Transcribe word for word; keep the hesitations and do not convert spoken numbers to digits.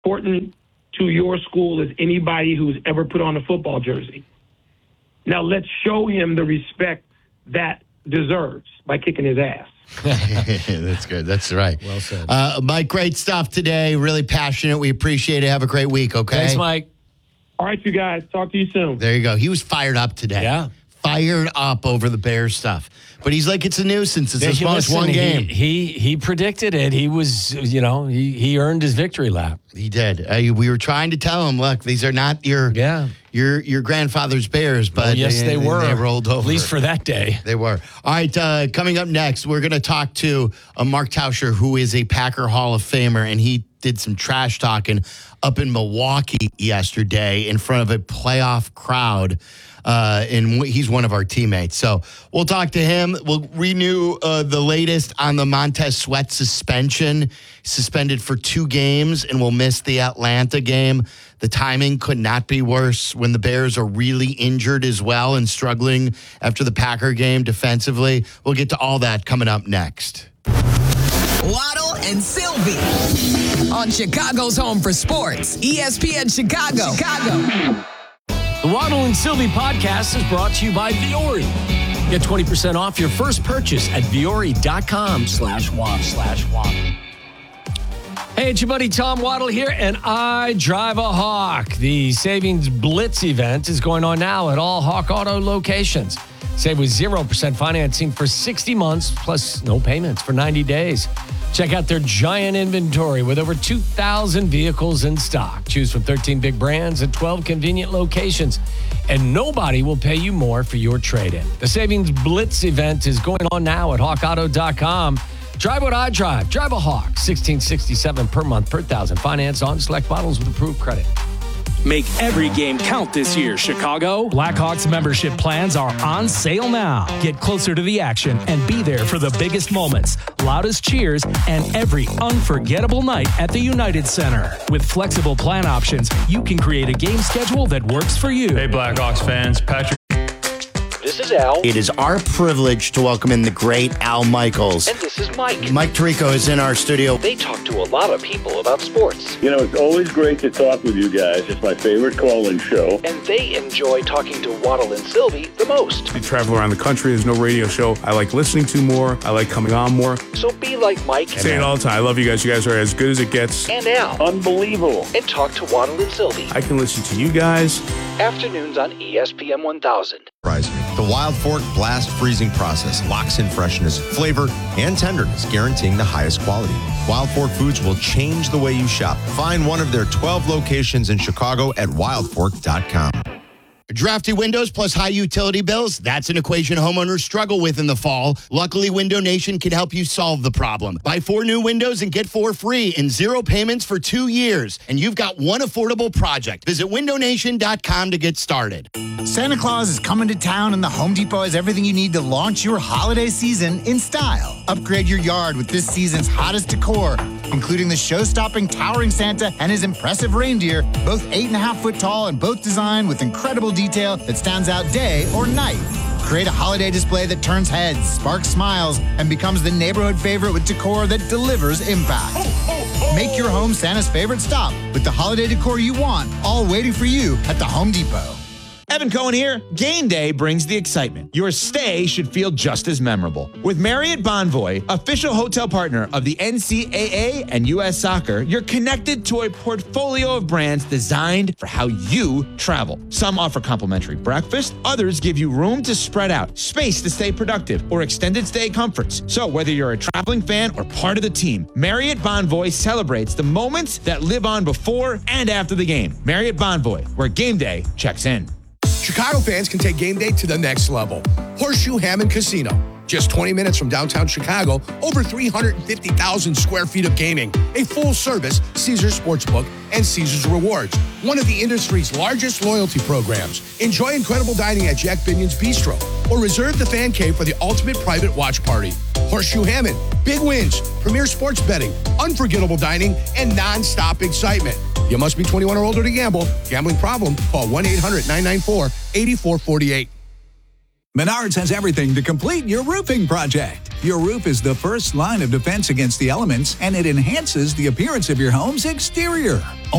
important to your school as anybody who's ever put on a football jersey. Now let's show him the respect that deserves by kicking his ass. That's good. That's right. Well said. Uh, Mike, great stuff today. Really passionate. We appreciate it. Have a great week, okay? Thanks, Mike. All right, you guys. Talk to you soon. There you go. He was fired up today. Yeah. Fired up over the Bears stuff. But he's like, it's a nuisance. It's Yeah, as he- long as listen, one game. He, he he predicted it. He was, you know, he, he earned his victory lap. He did. Uh, we were trying to tell him, look, these are not your Yeah. your your grandfather's Bears, but Well, yes, they, were. They rolled over. At least for that day. They were. All right, uh, coming up next, we're going to talk to uh, Mark Tauscher, who is a Packer Hall of Famer, and he did some trash talking up in Milwaukee yesterday in front of a playoff crowd. Uh, and he's one of our teammates. So we'll talk to him. We'll renew uh, the latest on the Montez Sweat suspension. Suspended for two games and will miss the Atlanta game. The timing could not be worse when the Bears are really injured as well and struggling after the Packer game defensively. We'll get to all that coming up next. Waddle and Sylvie on Chicago's Home for Sports, E S P N Chicago. Chicago. The Waddle and Sylvie podcast is brought to you by Viore. Get twenty percent off your first purchase at Viore.com slash waddle slash waddle. Hey, it's your buddy Tom Waddle here, and I drive a Hawk. The Savings Blitz event is going on now at all Hawk Auto locations. Save with zero percent financing for sixty months, plus no payments for ninety days. Check out their giant inventory with over two thousand vehicles in stock. Choose from thirteen big brands at twelve convenient locations. And nobody will pay you more for your trade-in. The Savings Blitz event is going on now at hawk auto dot com. Drive what I drive. Drive a Hawk. sixteen sixty-seven per month per thousand. Finance on select models with approved credit. Make every game count this year, Chicago. Blackhawks membership plans are on sale now. Get closer to the action and be there for the biggest moments, loudest cheers, and every unforgettable night at the United Center. With flexible plan options, you can create a game schedule that works for you. Hey, Blackhawks fans. Patrick. This is Al. It is our privilege to welcome in the great Al Michaels. And this is Mike. Mike Tirico is in our studio. They talk to a lot of people about sports. You know, it's always great to talk with you guys. It's my favorite call-in show. And they enjoy talking to Waddle and Sylvie the most. I travel around the country. There's no radio show I like listening to more. I like coming on more. So be like Mike. Say it all the time. I love you guys. You guys are as good as it gets. And Al. Unbelievable. And talk to Waddle and Sylvie. I can listen to you guys. Afternoons on E S P N one thousand. The Wild Fork Blast freezing process locks in freshness, flavor, and tenderness, guaranteeing the highest quality. Wild Fork Foods will change the way you shop. Find one of their twelve locations in Chicago at wild fork dot com. Drafty windows plus high utility bills, that's an equation homeowners struggle with in the fall. Luckily, Window Nation can help you solve the problem. Buy four new windows and get four free in zero payments for two years. And you've got one affordable project. Visit window nation dot com to get started. Santa Claus is coming to town, and the Home Depot has everything you need to launch your holiday season in style. Upgrade your yard with this season's hottest decor, including the show-stopping towering Santa and his impressive reindeer, both eight and a half foot tall and both designed with incredible detail that stands out day or night. Create a holiday display that turns heads, sparks smiles, and becomes the neighborhood favorite with decor that delivers impact. Make your home Santa's favorite stop with the holiday decor you want, all waiting for you at the Home Depot. Evan Cohen here. Game day brings the excitement. Your stay should feel just as memorable. With Marriott Bonvoy, official hotel partner of the N C double A and U S Soccer, you're connected to a portfolio of brands designed for how you travel. Some offer complimentary breakfast, others give you room to spread out, space to stay productive, or extended stay comforts. So whether you're a traveling fan or part of the team, Marriott Bonvoy celebrates the moments that live on before and after the game. Marriott Bonvoy, where game day checks in. Chicago fans can take game day to the next level. Horseshoe Hammond Casino. Just twenty minutes from downtown Chicago, over three hundred fifty thousand square feet of gaming, a full-service Caesars Sportsbook, and Caesars Rewards, one of the industry's largest loyalty programs. Enjoy incredible dining at Jack Binion's Bistro, or reserve the fan cave for the ultimate private watch party. Horseshoe Hammond, big wins, premier sports betting, unforgettable dining, and non-stop excitement. You must be twenty-one or older to gamble. Gambling problem? Call one eight hundred nine nine four eight four four eight. Menards has everything to complete your roofing project. Your roof is the first line of defense against the elements, and it enhances the appearance of your home's exterior.